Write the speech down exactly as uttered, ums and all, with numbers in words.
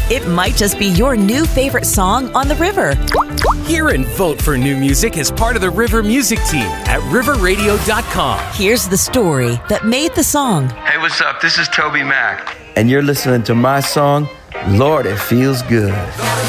It might just be your new favorite song on the river. Hear and vote for new music as part of the River Music Team at river radio dot com. Here's the story that made the song. Hey, what's up? This is Toby Mac. And you're listening to my song, Lord, It Feels Good.